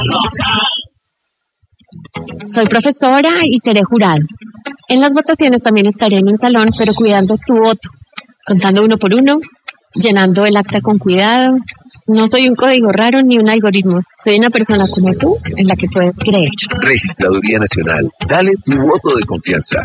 Soy profesora y seré jurado. En las votaciones también estaré en un salón, pero cuidando tu voto, contando uno por uno, llenando el acta con cuidado. No soy un código raro ni un algoritmo. Soy una persona como tú, en la que puedes creer. Registraduría Nacional. Dale tu voto de confianza.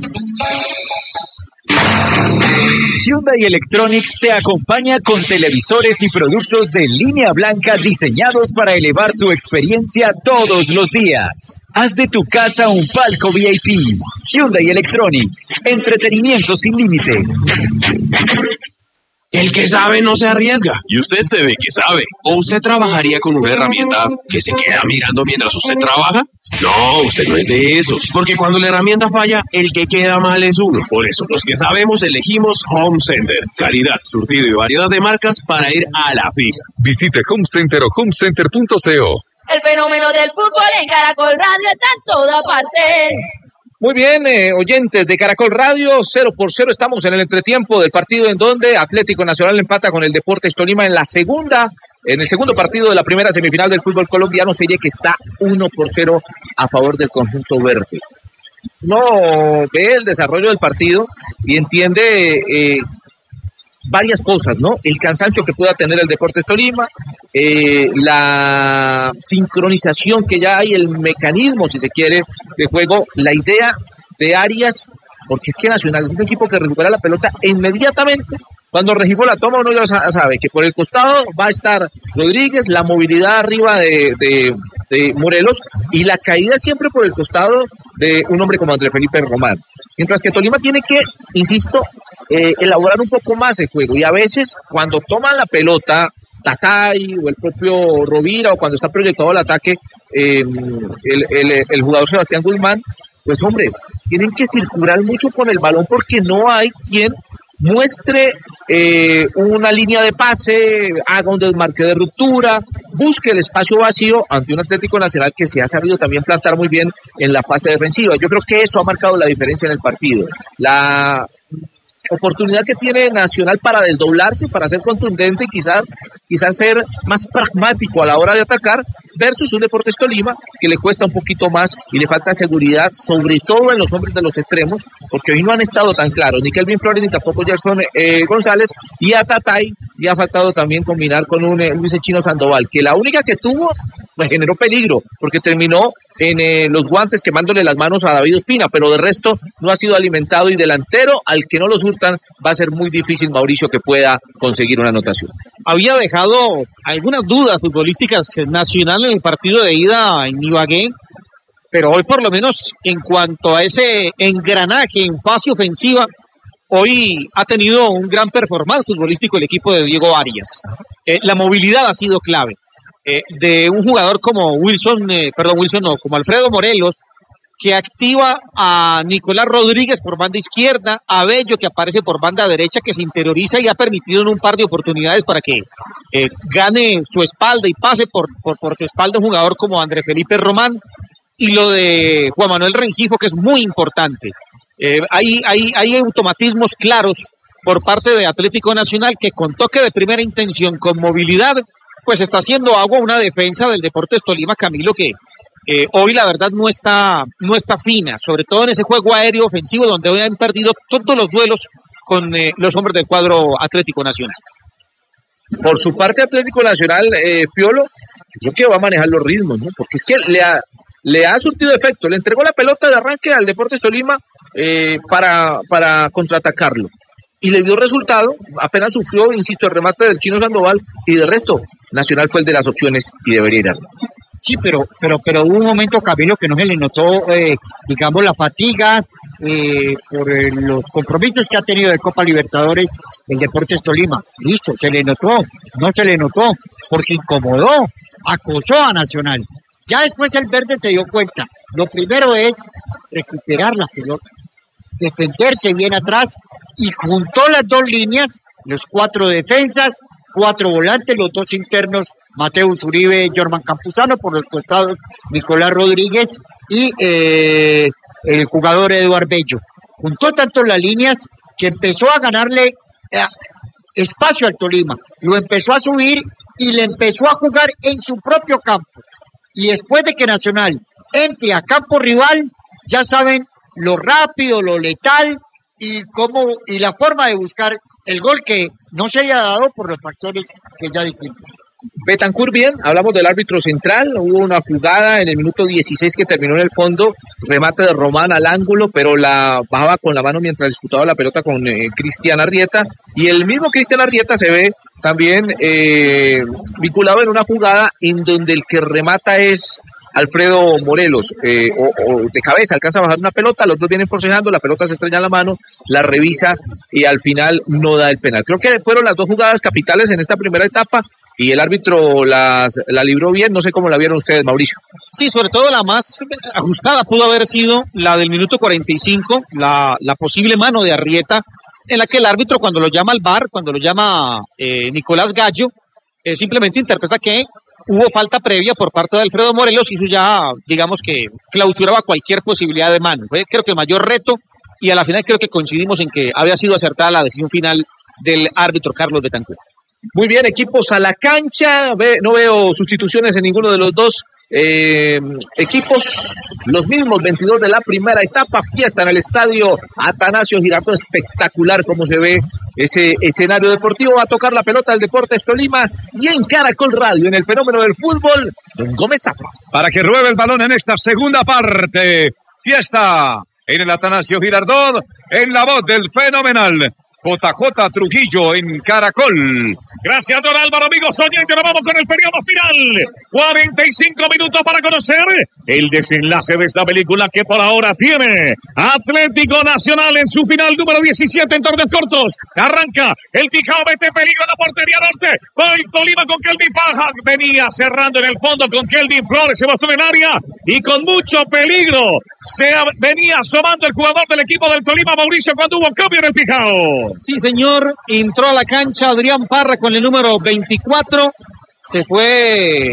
Hyundai Electronics te acompaña con televisores y productos de línea blanca diseñados para elevar tu experiencia todos los días. Haz de tu casa un palco VIP. Hyundai Electronics. Entretenimiento sin límite. El que sabe no se arriesga. Y usted se ve que sabe. ¿O usted trabajaría con una herramienta que se queda mirando mientras usted trabaja? No, usted no es de esos. Porque cuando la herramienta falla, el que queda mal es uno. Por eso, los que sabemos elegimos Home Center. Calidad, surtido y variedad de marcas para ir a la fija. Visite Home Center o homecenter.co. El fenómeno del fútbol en Caracol Radio está en toda parte. Muy bien, oyentes de Caracol Radio, 0-0, estamos en el entretiempo del partido en donde Atlético Nacional empata con el Deportes Tolima en el segundo partido de la primera semifinal del fútbol colombiano, serie que está 1-0 a favor del conjunto verde. No ve el desarrollo del partido y entiende varias cosas, ¿no? El cansancio que pueda tener el Deportes Tolima, la sincronización que ya hay, el mecanismo, si se quiere, de juego, la idea de Arias, porque es que Nacional es un equipo que recupera la pelota inmediatamente. Cuando Regifo la toma, uno ya sabe que por el costado va a estar Rodríguez, la movilidad arriba de Morelos y la caída siempre por el costado de un hombre como André Felipe Román. Mientras que Tolima tiene que, insisto, elaborar un poco más el juego y a veces cuando toman la pelota Tatay o el propio Rovira o cuando está proyectado el ataque el jugador Sebastián Guzmán, pues hombre, tienen que circular mucho con el balón porque no hay quien muestre una línea de pase, haga un desmarque de ruptura, busque el espacio vacío ante un Atlético Nacional que se ha sabido también plantar muy bien en la fase defensiva. Yo creo que eso ha marcado la diferencia en el partido. La oportunidad que tiene Nacional para desdoblarse, para ser contundente y quizás ser más pragmático a la hora de atacar versus un Deportes Tolima que le cuesta un poquito más y le falta seguridad, sobre todo en los hombres de los extremos, porque hoy no han estado tan claros, ni Kelvin Flores ni tampoco Gerson González, y a Tatay le ha faltado también combinar con un Luis Chino Sandoval, que la única que tuvo pues generó peligro, porque terminó en los guantes quemándole las manos a David Ospina, pero de resto no ha sido alimentado y delantero al que no lo surtan va a ser muy difícil, Mauricio, que pueda conseguir una anotación. Había dejado algunas dudas futbolísticas Nacional en el partido de ida en Ibagué, pero hoy por lo menos en cuanto a ese engranaje en fase ofensiva, hoy ha tenido un gran performance futbolístico el equipo de Diego Arias. La movilidad ha sido clave. De un jugador como como Alfredo Morelos, que activa a Nicolás Rodríguez por banda izquierda, a Bello que aparece por banda derecha, que se interioriza y ha permitido en un par de oportunidades para que gane su espalda y pase por su espalda un jugador como André Felipe Román, y lo de Juan Manuel Rengifo, que es muy importante. Hay automatismos claros por parte de Atlético Nacional que con toque de primera intención, con movilidad, pues está haciendo agua una defensa del Deportes Tolima, Camilo, que hoy la verdad no está fina, sobre todo en ese juego aéreo ofensivo donde hoy han perdido todos los duelos con los hombres del cuadro Atlético Nacional. Por su parte Atlético Nacional, Piolo, yo creo que va a manejar los ritmos, ¿no? Porque es que le ha surtido efecto, le entregó la pelota de arranque al Deportes Tolima para contraatacarlo. Y le dio resultado, apenas sufrió, insisto, el remate del Chino Sandoval, y de resto, Nacional fue el de las opciones y debería ir. Sí, pero hubo un momento, Camilo, que no se le notó, digamos, la fatiga por los compromisos que ha tenido de Copa Libertadores el Deportes Tolima. Listo, se le notó, no se le notó, porque incomodó, acosó a Nacional. Ya después el verde se dio cuenta. Lo primero es recuperar la pelota, defenderse bien atrás, y juntó las dos líneas, los 4 defensas, 4 volantes, los 2 internos, Mateus Uribe y Jorman Campuzano, por los costados Nicolás Rodríguez y el jugador Eduard Bello. Juntó tanto las líneas que empezó a ganarle espacio al Tolima, lo empezó a subir y le empezó a jugar en su propio campo. y después de que Nacional entre a campo rival, ya saben lo rápido, lo letal y la forma de buscar el gol que no se haya dado por los factores que ya dijimos. Betancur bien, hablamos del árbitro central, hubo una jugada en el minuto 16 que terminó en el fondo, remate de Román al ángulo, pero la bajaba con la mano mientras disputaba la pelota con Cristian Arrieta, y el mismo Cristian Arrieta se ve también vinculado en una jugada en donde el que remata es Alfredo Morelos, o de cabeza alcanza a bajar una pelota, los dos vienen forcejando, la pelota se estrella en la mano, la revisa y al final no da el penal. Creo que fueron las dos jugadas capitales en esta primera etapa y el árbitro la libró bien, no sé cómo la vieron ustedes, Mauricio. Sí, sobre todo la más ajustada pudo haber sido la del minuto 45, la posible mano de Arrieta, en la que el árbitro cuando lo llama al VAR, cuando lo llama Nicolás Gallo, simplemente interpreta que hubo falta previa por parte de Alfredo Morelos y eso ya, digamos que clausuraba cualquier posibilidad de mano. Fue, creo que el mayor reto y a la final creo que coincidimos en que había sido acertada la decisión final del árbitro Carlos Betancur. Muy bien, equipos a la cancha, no veo sustituciones en ninguno de los dos equipos, los mismos 22 de la primera etapa, fiesta en el estadio Atanasio Girardot, espectacular como se ve ese escenario deportivo. Va a tocar la pelota del Deportes Tolima y en Caracol Radio, en el fenómeno del fútbol, don Gómez Zafra. Para que ruede el balón en esta segunda parte, fiesta en el Atanasio Girardot, en la voz del fenomenal JJ Trujillo en Caracol. Gracias, don Álvaro, amigos oyentes. Nos vamos con el periodo final. 45 minutos para conocer el desenlace de esta película que por ahora tiene Atlético Nacional en su final número 17 en torneos cortos. Arranca el Pijao, mete peligro en la portería norte. Va el Tolima con Kelvin Faja. Venía cerrando en el fondo con Kelvin Flores. Se mostró en el área y con mucho peligro venía asomando el jugador del equipo del Tolima, Mauricio, cuando hubo cambio en el Pijao. Sí, señor, entró a la cancha Adrián Parra con el número 24, se fue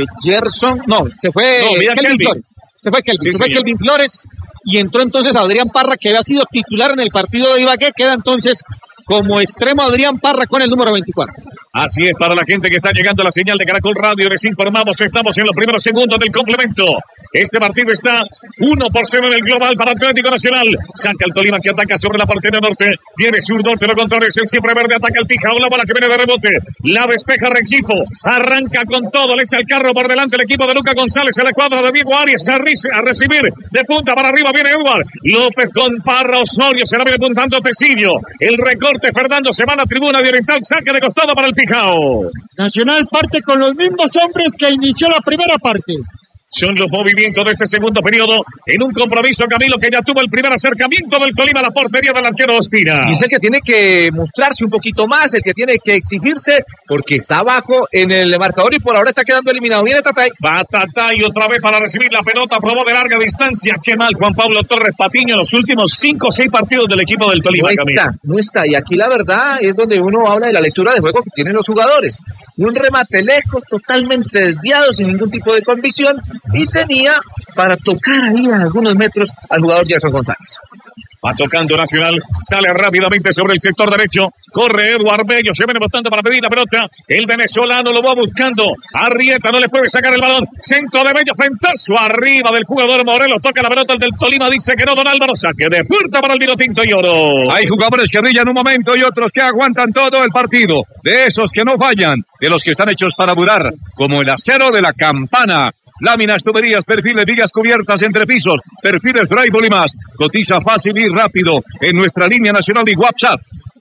Kelvin Flores. Se fue Kelvin Flores y entró entonces Adrián Parra, que había sido titular en el partido de Ibagué, queda entonces como extremo Adrián Parra con el número 24. Así es, para la gente que está llegando a la señal de Caracol Radio, les informamos, estamos en los primeros segundos del complemento. Este partido está 1-0 en el global para Atlético Nacional. Saca el Tolima que ataca sobre la portería norte. Viene sur norte, lo contrario es el siempre verde, ataca el Pijao, la bola que viene de rebote. La despeja Rengifo, arranca con todo, le echa el carro por delante el equipo de Lucas González, a la cuadra de Diego Arias, a recibir de punta para arriba, viene Edward López con Parra, Osorio, se la viene apuntando Tecillo. El recorte, Fernando se va a la tribuna de Oriental, saque de costado para el Pijao. Nacional parte con los mismos hombres que inició la primera parte. Son los movimientos de este segundo periodo en un compromiso, Camilo, que ya tuvo el primer acercamiento del Tolima a la portería del arquero Ospina. Y es el que tiene que mostrarse un poquito más, el que tiene que exigirse, porque está abajo en el marcador y por ahora está quedando eliminado. Viene Tatay. Va Tatay otra vez para recibir la pelota, probó de larga distancia. Qué mal Juan Pablo Torres Patiño en los últimos 5 o 6 partidos del equipo del Tolima. No está. Y aquí la verdad es donde uno habla de la lectura de juego que tienen los jugadores. Un remate lejos, totalmente desviado, sin ningún tipo de convicción. Y tenía para tocar ahí a algunos metros al jugador Gerson González. Va tocando Nacional, sale rápidamente sobre el sector derecho, corre Eduardo Bello, se viene botando para pedir la pelota, el venezolano lo va buscando, Arrieta no le puede sacar el balón, centro de Bello, frentazo arriba del jugador Morelos, toca la pelota el del Tolima, dice que no, don Álvaro, saque de puerta para el vino tinto y oro. Hay jugadores que brillan un momento y otros que aguantan todo el partido, de esos que no fallan, de los que están hechos para durar, como el acero de la Campana. Láminas, tuberías, perfiles, vigas cubiertas, entrepisos, perfiles, drywall y más. Cotiza fácil y rápido en nuestra línea nacional y WhatsApp.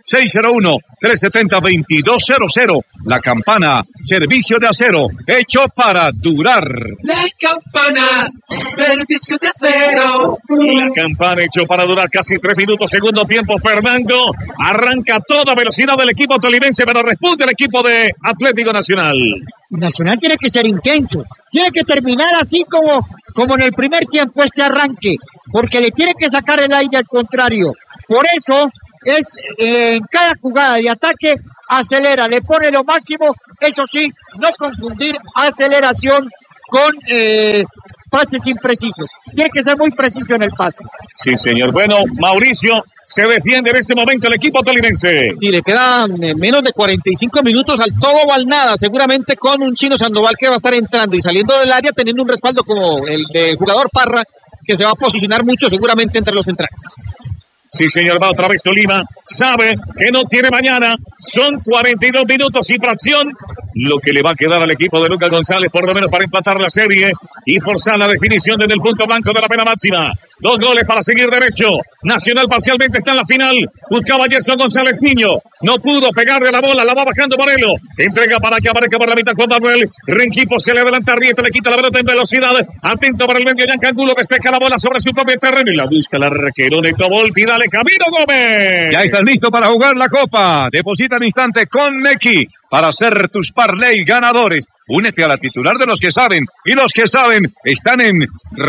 601-370-2200. La Campana, servicio de acero, hecho para durar. La Campana, servicio de acero. La Campana hecho para durar casi 3 minutos, segundo tiempo. Fernando arranca a toda velocidad del equipo tolimense, pero responde el equipo de Atlético Nacional. Nacional tiene que ser intenso, tiene que terminar así como en el primer tiempo este arranque, porque le tiene que sacar el aire al contrario. Por eso es en cada jugada de ataque acelera, le pone lo máximo, eso sí, no confundir aceleración con pases imprecisos. Tiene que ser muy preciso en el pase. Sí, señor. Bueno, Mauricio, se defiende en este momento el equipo tolimense. Sí, le quedan menos de 45 minutos al todo o al nada, seguramente con un Chino Sandoval que va a estar entrando y saliendo del área teniendo un respaldo como el del jugador Parra, que se va a posicionar mucho seguramente entre los centrales. Sí, señor, va otra vez Tolima. Sabe que no tiene mañana. Son 42 minutos y fracción. Lo que le va a quedar al equipo de Lucas González, por lo menos para empatar la serie y forzar la definición desde el punto blanco de la pena máxima. 2 goles para seguir derecho. Nacional parcialmente está en la final. Buscaba Gerson González Niño. No pudo pegarle a la bola. La va bajando Morelo. Entrega para que aparezca por la mitad Juan Manuel. Rengifo se le adelanta a Rieta. Le quita la pelota en velocidad. Atento para el medio. Giancangulo despeja la bola sobre su propio terreno y la busca el arquero de Volpi. Dale camino, Gómez. Ya estás listo para jugar la Copa. Deposita al instante con Nequi para hacer tus parlay ganadores. Únete a la titular de los que saben. Y los que saben están en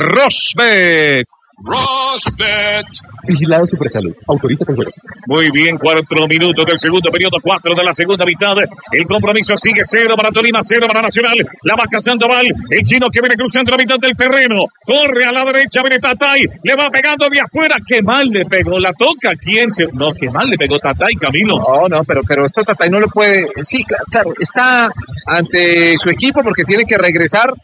Rosbet. Rosbet. Vigilado Supersalud. Autoriza con juegos. Muy bien, 4 minutos del segundo periodo, 4 de la segunda mitad. El compromiso sigue 0 para Tolima, 0 para Nacional. La vaca Sandoval, el chino que viene cruzando la mitad del terreno. Corre a la derecha, viene Tatay. Le va pegando de afuera. Qué mal le pegó. La toca. ¿Quién se...? No, qué mal le pegó Tatay, Camilo. No, pero esto Tatay no le puede... Sí, claro, está ante su equipo porque tiene que regresar.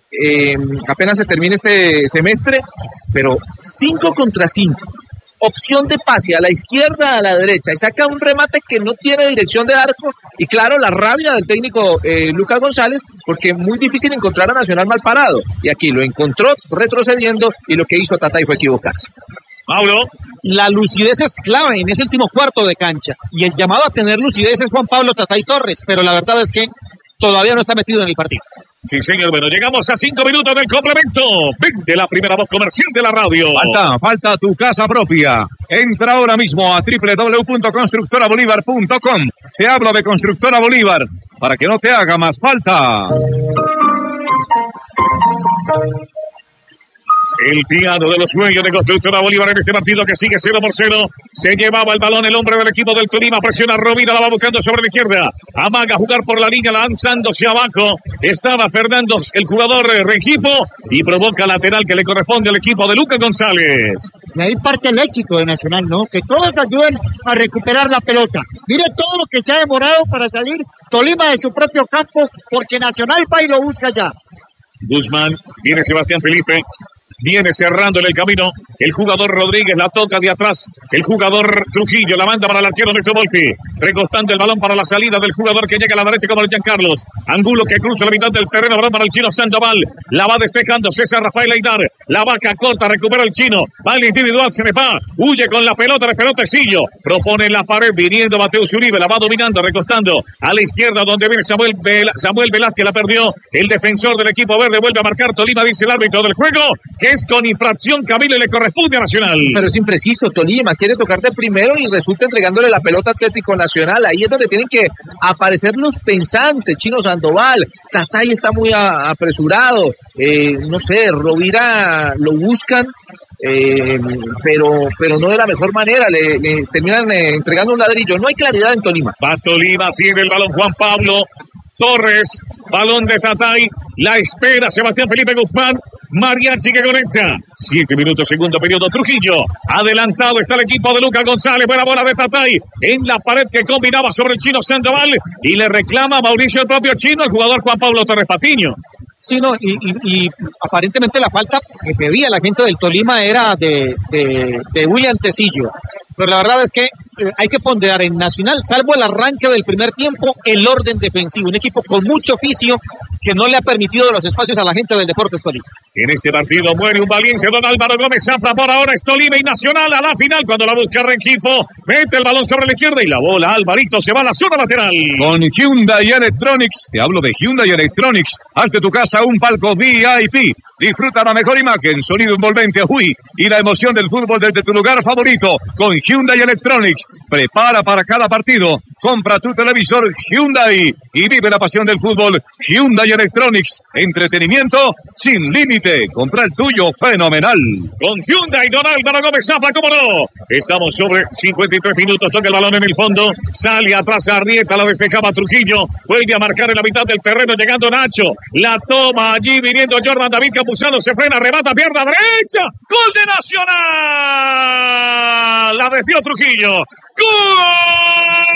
Apenas se termine este semestre, pero 5 contra 5. Opción de pase a la izquierda, a la derecha, y saca un remate que no tiene dirección de arco. Y claro, la rabia del técnico Lucas González, porque es muy difícil encontrar a Nacional mal parado. Y aquí lo encontró retrocediendo, y lo que hizo Tatay fue equivocarse. Pablo. La lucidez es clave en ese último cuarto de cancha. Y el llamado a tener lucidez es Juan Pablo Tatay Torres, pero la verdad es que todavía no está metido en el partido. Sí, señor. Bueno, llegamos a 5 minutos del complemento. Vende la primera voz comercial de la radio. Falta tu casa propia. Entra ahora mismo a www.constructorabolívar.com. Te hablo de Constructora Bolívar para que no te haga más falta. El piano de los sueños de Constructora Bolívar en este partido que sigue 0-0. Se llevaba el balón el hombre del equipo del Tolima. Presiona a Rovira, la va buscando sobre la izquierda. Amaga a jugar por la línea, lanzándose abajo. Estaba Fernando, el jugador Rengifo, y provoca lateral que le corresponde al equipo de Lucas González. Y ahí parte el éxito de Nacional, ¿no? Que todos ayuden a recuperar la pelota. Mire todo lo que se ha demorado para salir Tolima de su propio campo, porque Nacional va y lo busca ya. Guzmán, viene Sebastián Felipe. Viene cerrando en el camino. El jugador Rodríguez la toca de atrás. El jugador Trujillo la manda para el arquero de Volpi. Recostando el balón para la salida del jugador que llega a la derecha como el Giancarlos. Angulo que cruza la mitad del terreno. Balón para el chino Sandoval. La va despejando César Rafael Aidar. La vaca corta, recupera el chino. Va el individual, se le va. Huye con la pelota, le pelota Tecillo. Propone la pared, viniendo Mateus Uribe. La va dominando, recostando a la izquierda donde viene Samuel Velázquez. La perdió el defensor del equipo verde. Vuelve a marcar Tolima, dice el árbitro del juego, que es con infracción, Camilo, y le corresponde a Nacional. Pero es impreciso, Tolima quiere tocar de primero y resulta entregándole la pelota a Atlético Nacional. Ahí es donde tienen que aparecer los pensantes. Chino Sandoval, Tatay está muy apresurado, no sé, Rovira lo buscan, pero no de la mejor manera, le terminan entregando un ladrillo. No hay claridad en Tolima. Va Tolima, tiene el balón Juan Pablo Torres, balón de Tatay, la espera Sebastián Felipe Guzmán. Mariachi que conecta. 7 minutos, segundo periodo. Trujillo. Adelantado está el equipo de Lucas González. Buena bola de Tatay en la pared que combinaba sobre el chino Sandoval. Y le reclama a Mauricio el propio chino, el jugador Juan Pablo Torres Patiño. Sí, no, y aparentemente la falta que pedía la gente del Tolima era de William Tecillo. Pero la verdad es que hay que ponderar en Nacional, salvo el arranque del primer tiempo, el orden defensivo. Un equipo con mucho oficio que no le ha permitido los espacios a la gente del Deportes Tolima. En este partido muere un valiente don Álvaro Gómez Zafra. Por ahora es Tolima y Nacional a la final cuando la busca Rengifo. Mete el balón sobre la izquierda y la bola Alvarito se va a la zona lateral. Con Hyundai Electronics, te hablo de Hyundai Electronics. Haz de tu casa un palco VIP. Disfruta la mejor imagen, sonido envolvente, y la emoción del fútbol desde tu lugar favorito con Hyundai Electronics. Prepara para cada partido. Compra tu televisor Hyundai y vive la pasión del fútbol. Hyundai Electronics. Entretenimiento sin límite. Compra el tuyo fenomenal. Con Hyundai, don Álvaro Gómez Zafra, ¿cómo no? Estamos sobre 53 minutos. Toca el balón en el fondo. Sale atrás Arrieta, la despejaba Trujillo. Vuelve a marcar en la mitad del terreno, llegando Nacho. La toma allí, viniendo Jordan David Campuzano. Se frena, remata, pierna derecha. ¡Gol de Nacional! la desvió Trujillo. ¡Gol!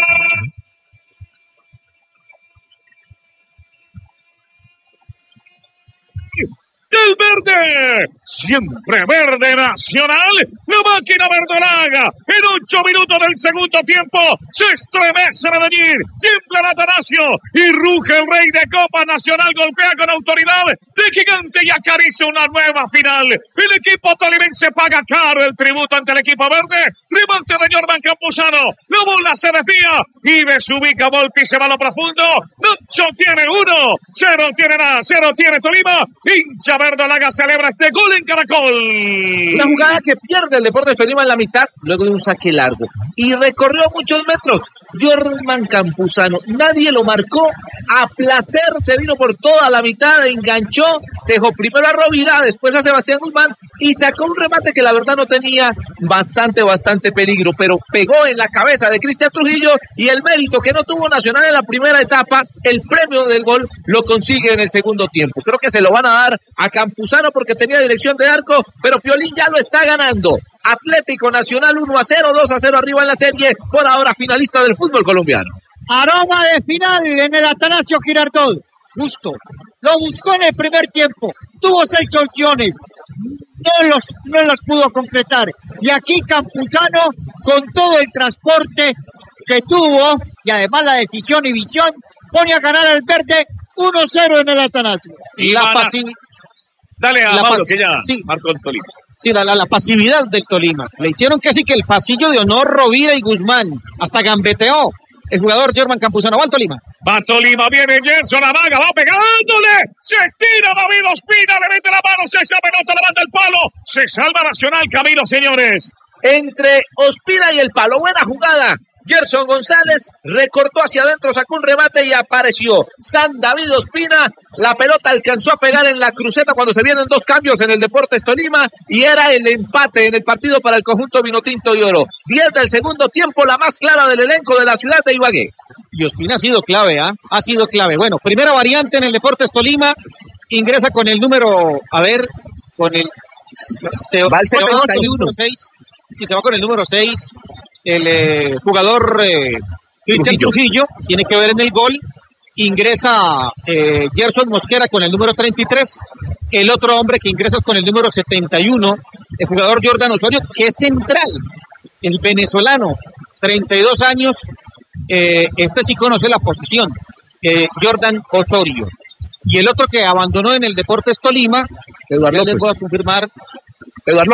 Del verde, siempre verde Nacional, la máquina verdolaga, en 8 minutos del segundo tiempo, se estremece Medellín, tiembla Atanasio y ruge el rey de Copa Nacional, golpea con autoridad de gigante y acaricia una nueva final. El equipo tolimense paga caro el tributo ante el equipo verde, remate de Jordan Campuzano, la bola se desvía y desubica Volpi, se va a lo profundo, Nacho tiene 1, 0 tiene Tolima, hincha verdolaga celebra este gol en Caracol. Una jugada que pierde el Deportes Tolima en la mitad, luego de un saque largo. Y recorrió muchos metros. Jordan Campuzano, nadie lo marcó. A placer se vino por toda la mitad, enganchó, dejó primero a Rovira, después a Sebastián Guzmán y sacó un remate que la verdad no tenía bastante peligro, pero pegó en la cabeza de Cristian Trujillo y el mérito que no tuvo Nacional en la primera etapa, el premio del gol lo consigue en el segundo tiempo. Creo que se lo van a dar a Campuzano porque tenía dirección de arco, pero Piolín ya lo está ganando. Atlético Nacional 1-0, 2-0 arriba en la serie, por ahora finalista del fútbol colombiano. Aroma de final en el Atanasio Girardot. Justo. Lo buscó en el primer tiempo. Tuvo 6 opciones. No las pudo concretar. Y aquí Campuzano, con todo el transporte que tuvo, y además la decisión y visión, pone a ganar al verde 1-0 en el Atanasio. Y la pasividad. Dale a Pablo, que ya marcó el Tolima. Sí, la pasividad del Tolima. Le hicieron casi que el pasillo de honor Rovira y Guzmán. Hasta gambeteó el jugador Jordan Campuzano. Va al Tolima. Va Tolima, viene Gerson, amaga, va pegándole. Se estira David Ospina, le mete la mano, se echa pelota, levanta el palo. Se salva Nacional, Camilo, señores. Entre Ospina y el palo, buena jugada. Gerson González recortó hacia adentro, sacó un remate y apareció San David Ospina. La pelota alcanzó a pegar en la cruceta cuando se vienen 2 cambios en el Deportes Tolima y era el empate en el partido para el conjunto vinotinto y oro. 10 del segundo tiempo, la más clara del elenco de la ciudad de Ibagué. Y Ospina ha sido clave, ha sido clave. Bueno, primera variante en el Deportes Tolima, ingresa con el número, con el... Se va con el número 6. Sí, se va con el número 6. El jugador Cristian Trujillo tiene que ver en el gol. Ingresa Gerson Mosquera con el número 33. El otro hombre que ingresa con el número 71, el jugador Jordan Osorio, que es central, el venezolano, 32 años. Este sí conoce la posición, Jordan Osorio. Y el otro que abandonó en el Deportes Tolima, Eduardo López. Les voy a confirmar. Eduardo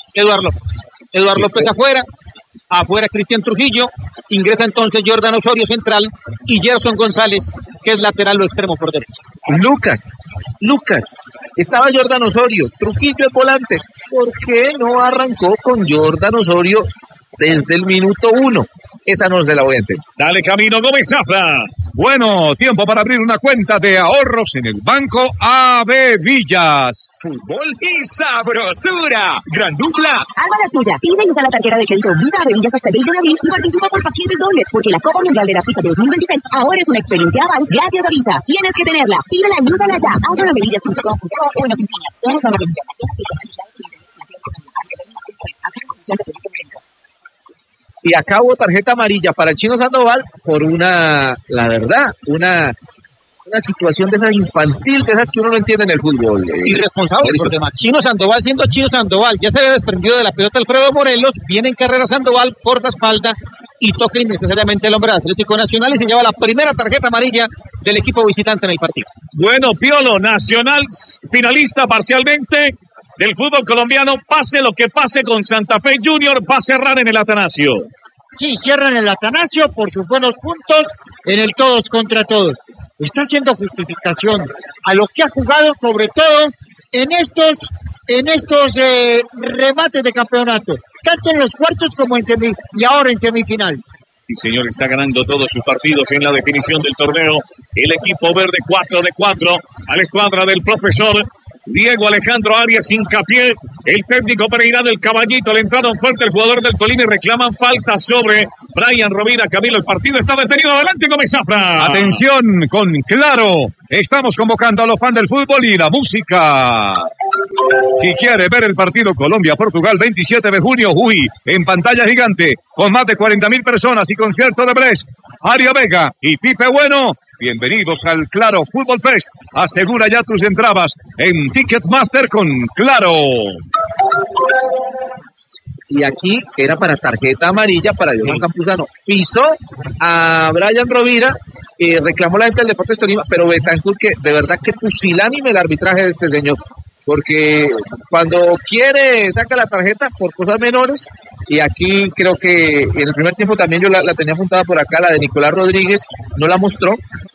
López afuera Cristian Trujillo, ingresa entonces Jordan Osorio central y Gerson González, que es lateral o extremo por derecha. Lucas, estaba Jordan Osorio, Trujillo el volante. ¿Por qué no arrancó con Jordan Osorio desde el minuto 1? Esa no se la voy a entender. Dale Camino Gómez Zafra. Bueno, tiempo para abrir una cuenta de ahorros en el Banco AB Villas. Fútbol y sabrosura. Gran dupla. Alba la tuya. Pide y usa la tarjeta de crédito Visa Bebillas hasta el 20 de abril y participa por paquetes dobles, porque la Copa Mundial de la FIFA 2026 ahora es una experiencia Aval gracias a Visa. Tienes que tenerla. Pídela y úsala ya. Hazlo en bebillas.com o en oficinas. Somos Alba Bebillas. Y acá hubo tarjeta amarilla para el Chino Sandoval por una situación de esas infantil, de esas que uno no entiende en el fútbol. Irresponsable, porque Chino Sandoval, siendo Chino Sandoval, ya se había desprendido de la pelota Alfredo Morelos, viene en carrera Sandoval por la espalda y toca innecesariamente el hombre de Atlético Nacional y se lleva la primera tarjeta amarilla del equipo visitante en el partido. Bueno, Piolo, Nacional finalista parcialmente del fútbol colombiano, pase lo que pase con Santa Fe Junior, va a cerrar en el Atanasio. Sí, cierran el Atanasio por sus buenos puntos en el todos contra todos. Está haciendo justificación a lo que ha jugado, sobre todo en estos remates de campeonato, tanto en los cuartos como y ahora en semifinal. Sí, señor, está ganando todos sus partidos en la definición del torneo. El equipo verde 4 de 4 a la escuadra del profesor Diego Alejandro Arias, hincapié. El técnico Pereira del Caballito. Le entraron fuerte el jugador del Tolima y reclaman falta sobre Brian Rovira. Camilo, el partido está detenido. Adelante, Gómez Zafra. Atención con Claro. Estamos convocando a los fans del fútbol y la música. Si quiere ver el partido Colombia-Portugal 27 de junio, en pantalla gigante, con más de 40.000 personas y concierto de Bless, Aria Vega y Pipe Bueno, bienvenidos al Claro Fútbol Fest. Asegura ya tus entradas en Ticketmaster con Claro. Y aquí era para tarjeta amarilla para Jordan Campuzano. Pisó a Brian Rovira, reclamó la gente del Deportes Tolima, pero Betancourt, que de verdad que pusilánime el arbitraje de este señor. Porque cuando quiere saca la tarjeta por cosas menores, y aquí creo que en el primer tiempo también yo la tenía apuntada por acá, la de Nicolás Rodríguez, no la mostró,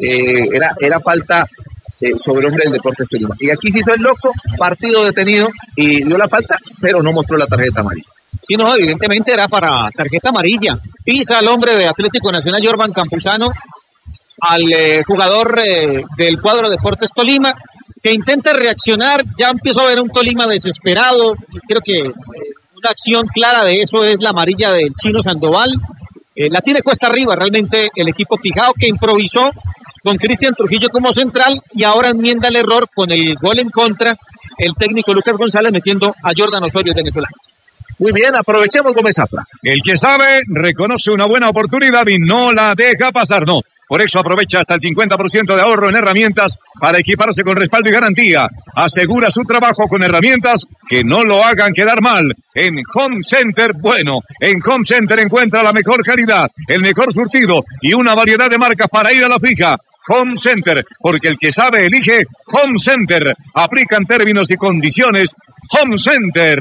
era falta sobre hombre del Deportes Tolima. Y aquí se hizo el loco, partido detenido, y dio la falta, pero no mostró la tarjeta amarilla. Sí, no, evidentemente era para tarjeta amarilla. Pisa al hombre de Atlético Nacional, Jordan Campuzano, al jugador del cuadro Deportes Tolima, que intenta reaccionar. Ya empiezo a ver un Tolima desesperado. Creo que una acción clara de eso es la amarilla del Chino Sandoval. La tiene cuesta arriba realmente el equipo Pijao, que improvisó con Cristian Trujillo como central y ahora enmienda el error con el gol en contra el técnico Lucas González metiendo a Jordan Osorio, venezolano. Muy bien, aprovechemos Gómez Zafra. El que sabe reconoce una buena oportunidad y no la deja pasar, no. Por eso aprovecha hasta el 50% de ahorro en herramientas para equiparse con respaldo y garantía. Asegura su trabajo con herramientas que no lo hagan quedar mal. En Home Center, bueno, en Home Center encuentra la mejor calidad, el mejor surtido y una variedad de marcas para ir a la fija. Home Center, porque el que sabe elige Home Center. Aplican términos y condiciones. Home Center.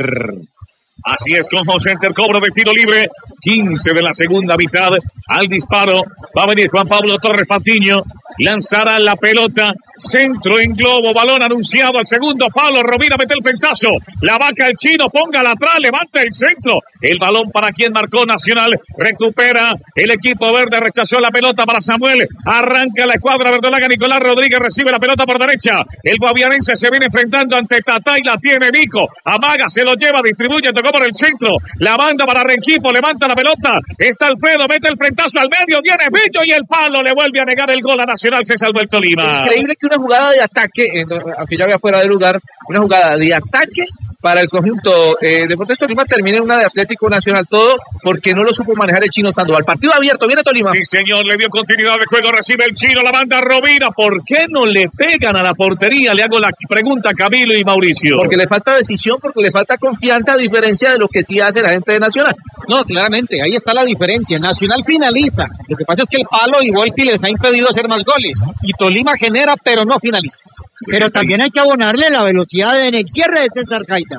Así es, con Home Center, cobro de tiro libre, 15 de la segunda mitad, al disparo, va a venir Juan Pablo Torres Patiño, lanzará la pelota, centro en globo, balón anunciado al segundo palo, Rovira mete el frentazo, la vaca el Chino, póngala atrás, levanta el centro, el balón para quien marcó Nacional, recupera el equipo verde, rechazó la pelota para Samuel, arranca la escuadra verdolaga, Nicolás Rodríguez recibe la pelota por derecha, el guaviarense se viene enfrentando ante Tatá y la tiene Nico, amaga, se lo lleva, distribuye, tocó por el centro, la banda para Renquipo, levanta la pelota, está Alfredo, mete el frentazo al medio, viene Billo y el palo le vuelve a negar el gol a Nacional, se salvó el Tolima. Increíble que una jugada de ataque, aunque ya había fuera de lugar, una jugada de ataque para el conjunto Deportes Tolima termina en una de Atlético Nacional, todo porque no lo supo manejar el Chino Sandoval. Partido abierto, viene Tolima. Sí, señor, le dio continuidad de juego, recibe el Chino, la banda Rovira. ¿Por qué no le pegan a la portería? Le hago la pregunta a Camilo y Mauricio. Porque le falta decisión, porque le falta confianza, a diferencia de lo que sí hace la gente de Nacional. No, claramente, ahí está la diferencia. Nacional finaliza. Lo que pasa es que el palo y Volpi les ha impedido hacer más goles. Y Tolima genera, pero no finaliza. Pero también hay que abonarle la velocidad en el cierre de César Gaita.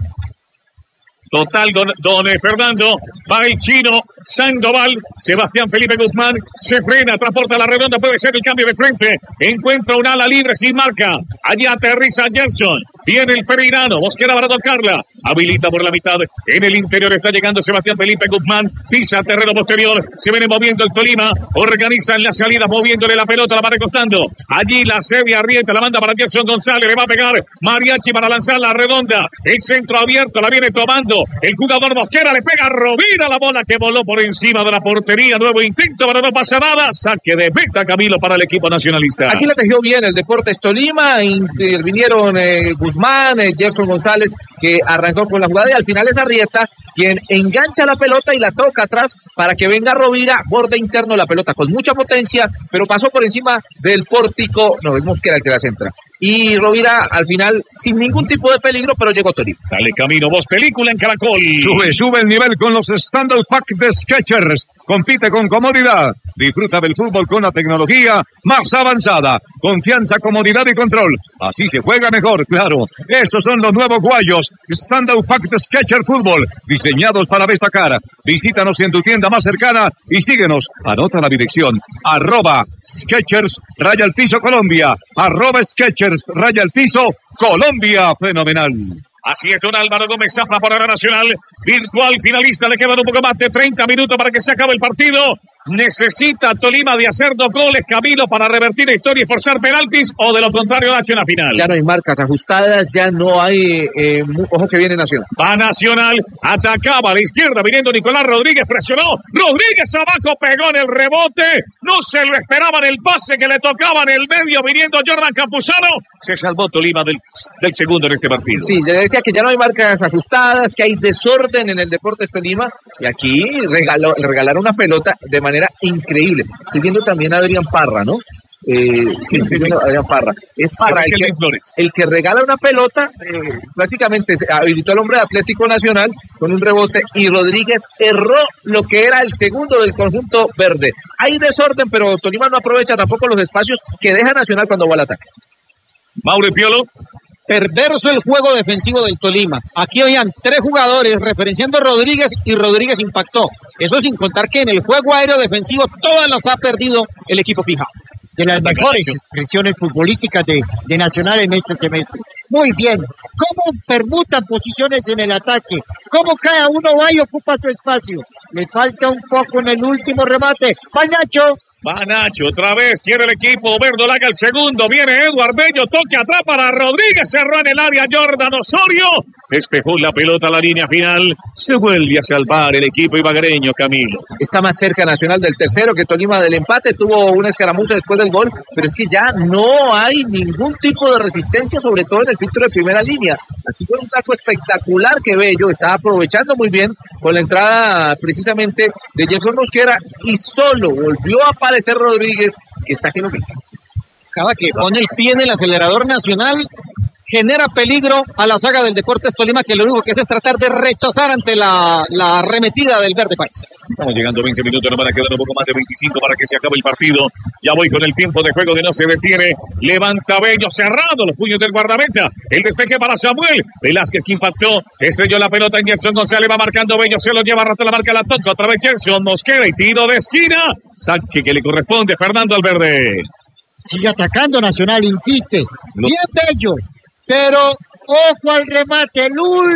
Total, don Fernando, va el Chino Sandoval, Sebastián Felipe Guzmán, se frena, transporta la redonda, puede ser el cambio de frente, encuentra un ala libre sin marca, allá aterriza Gerson, viene el pereirano, Mosquera para tocarla, habilita por la mitad, en el interior está llegando Sebastián Felipe Guzmán, pisa terreno posterior, se viene moviendo el Tolima, organizan la salida, moviéndole la pelota, la va recostando, allí la Sevilla Arrieta, la manda para Gerson González, le va a pegar Mariachi para lanzar la redonda, el centro abierto, la viene tomando, el jugador Mosquera le pega a Rovira, la bola que voló por encima de la portería, nuevo intento, pero no pasa nada, saque de meta Camilo para el equipo nacionalista. Aquí la tejió bien el Deportes Tolima, intervinieron Guzmán, Gerson González, que arrancó con la jugada y al final es Arrieta quien engancha la pelota y la toca atrás para que venga Rovira, borde interno, la pelota con mucha potencia, pero pasó por encima del pórtico, no, es Mosquera el que la centra. Y Rovira al final sin ningún tipo de peligro, pero llegó Tolima. Dale Camino, Voz Película en Caracol. Sube el nivel con los Standard Pack de Skechers. Compite con comodidad. Disfruta del fútbol con la tecnología más avanzada. Confianza, comodidad y control. Así se juega mejor, claro. Esos son los nuevos guayos. Standard Pack de Skechers Fútbol. Diseñados para destacar. Visítanos en tu tienda más cercana y síguenos. Anota la dirección. @Skechers _ Colombia. @Skechers _ Colombia. Fenomenal. Así es, don Álvaro Gómez Zafra por Hora Nacional. Virtual finalista, le quedan un poco más de 30 minutos para que se acabe el partido. ¿Necesita Tolima de hacer 2 goles, Camilo, para revertir la historia y forzar penaltis, o de lo contrario Nacional a final? Ya no hay marcas ajustadas, ya no hay... ojo que viene Nacional. Va Nacional, atacaba a la izquierda, viniendo Nicolás Rodríguez, presionó, Rodríguez abajo, pegó en el rebote, no se lo esperaban el pase que le tocaba en el medio, viniendo Jordan Campuzano, se salvó Tolima del segundo en este partido. Sí, le decía que ya no hay marcas ajustadas, que hay desorden en el Deportes Tolima, y aquí le regalaron una pelota de manera increíble. Estoy viendo también a Adrián Parra, ¿no? Sí. Adrián Parra. Es Parra el que regala una pelota, prácticamente se habilitó al hombre de Atlético Nacional con un rebote, y Rodríguez erró lo que era el segundo del conjunto verde. Hay desorden, pero Tolima no aprovecha tampoco los espacios que deja Nacional cuando va al ataque. Mauro Piolo. Perverso el juego defensivo del Tolima. Aquí habían 3 jugadores referenciando a Rodríguez, y Rodríguez impactó. Eso sin contar que en el juego aéreo defensivo todas las ha perdido el equipo pijao. De las mejores expresiones futbolísticas de Nacional en este semestre. Muy bien. ¿Cómo permutan posiciones en el ataque? ¿Cómo cada uno va y ocupa su espacio? Le falta un poco en el último remate. ¡Va Nacho! Va Nacho, otra vez quiere el equipo Verdolaga el segundo, viene Eduard Bello, toque atrás para Rodríguez, cerró en el área Jordan Osorio, despejó la pelota a la línea final, se vuelve a salvar el equipo ibaguereño, Camilo. Está más cerca Nacional del tercero que Tolima del empate, tuvo una escaramuza después del gol, pero es que ya no hay ningún tipo de resistencia, sobre todo en el filtro de primera línea. Aquí fue un taco espectacular que Bello estaba aprovechando muy bien con la entrada precisamente de Gerson Mosquera, y solo volvió a aparecer Rodríguez, que está que no quita. Cada que pone el pie en el acelerador Nacional genera peligro a la saga del Deportes Tolima, que lo único que hace es tratar de rechazar ante la arremetida del Verde País. Estamos llegando a 20 minutos, nos van a quedar un poco más de 25 para que se acabe el partido. Ya voy con el tiempo de juego que no se detiene. Levanta Bello, cerrado los puños del guardameta. El despeje para Samuel Velázquez, que impactó, estrelló la pelota en Gerson González, va marcando Bello, se lo lleva hasta la marca, la toca otra vez Gerson Mosquera y tiro de esquina. Saque que le corresponde Fernando Valverde. Sigue atacando Nacional, insiste. Bien Bello, pero ojo al remate, el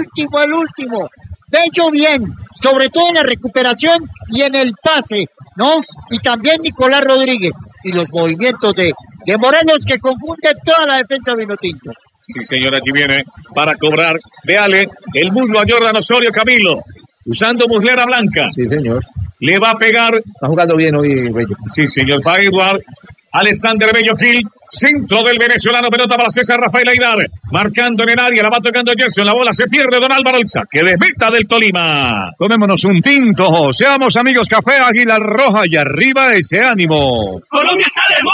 último. Bello bien, sobre todo en la recuperación y en el pase, ¿no? Y también Nicolás Rodríguez. Y los movimientos de Morelos, que confunden toda la defensa vinotinto. Sí, señor, aquí viene para cobrar. Véale el muslo a Jordan Osorio, Camilo. Usando muslera blanca. Sí, señor. Le va a pegar. Está jugando bien hoy, Bello. Sí, señor. Va Eduard Alexander Bello Gil, centro del venezolano, pelota para César Rafael Aidar, marcando en el área, la va tocando Gerson, la bola se pierde, Don Álvaro, el saque de meta del Tolima. Tomémonos un tinto, seamos amigos, Café Águila Roja, y arriba ese ánimo. Colombia está de